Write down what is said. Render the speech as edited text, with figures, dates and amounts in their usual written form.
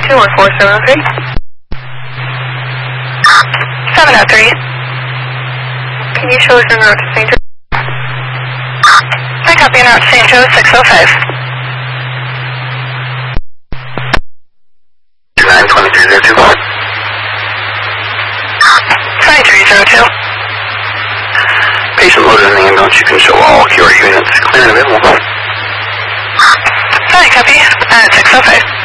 21473. 703. Can you show us your route to St. Joe? I copy en route to St. Joe 605. 2302. 2302. Patient loaded in the ambulance. You can show all QR units clear and available. I copy at 605.